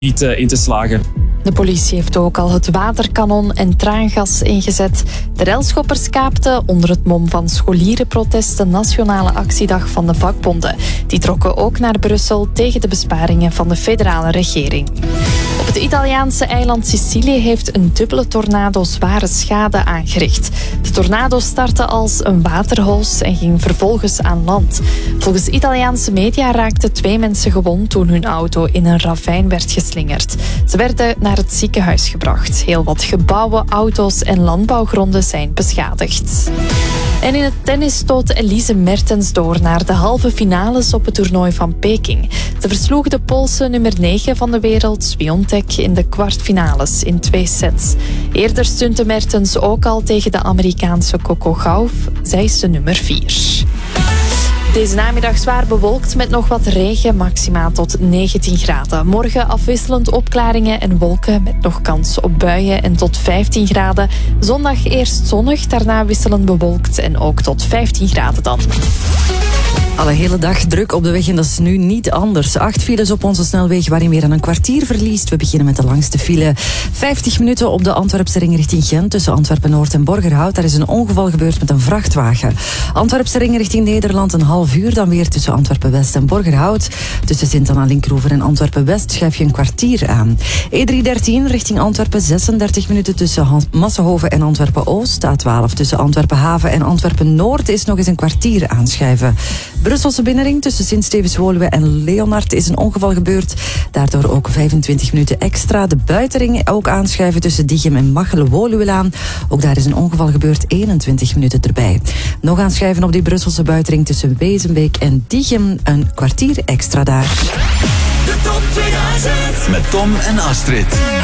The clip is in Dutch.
niet in te slagen. De politie heeft ook al het waterkanon en traangas ingezet. De railschoppers kaapten onder het mom van scholierenprotest de nationale actiedag van de vakbonden. Die trokken ook naar Brussel tegen de besparingen van de federale regering. Op het Italiaanse eiland Sicilië heeft een dubbele tornado zware schade aangericht. De tornado startte als een waterhoos en ging vervolgens aan land. Volgens Italiaanse media raakten 2 mensen gewond toen hun auto in een ravijn werd geslingerd. Ze werden naar het ziekenhuis gebracht. Heel wat gebouwen, auto's en landbouwgronden zijn beschadigd. En in het tennis stoot Elise Mertens door naar de halve finales op het toernooi van Peking. Ze versloeg de Poolse nummer 9 van de wereld, Swiatek, in de kwartfinales in 2 sets. Eerder stunte Mertens ook al tegen de Amerikaanse Coco Gauff. Zij is de nummer 4. Deze namiddag zwaar bewolkt met nog wat regen, maximaal tot 19 graden. Morgen afwisselend opklaringen en wolken met nog kans op buien en tot 15 graden. Zondag eerst zonnig, daarna wisselend bewolkt en ook tot 15 graden dan. Alle hele dag druk op de weg en dat is nu niet anders. 8 files op onze snelweg waar je meer dan een kwartier verliest. We beginnen met de langste file. 50 minuten op de Antwerpse ring richting Gent tussen Antwerpen-Noord en Borgerhout. Daar is een ongeval gebeurd met een vrachtwagen. Antwerpse ring richting Nederland een half uur. Dan weer tussen Antwerpen-West en Borgerhout. Tussen Sint-Anna-Linkroever en Antwerpen-West schuif je een kwartier aan. E313 richting Antwerpen 36 minuten tussen Massenhoven en Antwerpen-Oost. A12 tussen Antwerpen-Haven en Antwerpen-Noord is nog eens een kwartier aanschuiven. Brusselse binnenring tussen Sint-Stevens-Woluwe en Leonard is een ongeval gebeurd. Daardoor ook 25 minuten extra. De buitenring ook aanschuiven tussen Diegem en Machelen-Woluwelaan. Ook daar is een ongeval gebeurd, 21 minuten erbij. Nog aanschuiven op die Brusselse buitenring tussen Wezenbeek en Diegem. Een kwartier extra daar. De top 2000 met Tom en Astrid.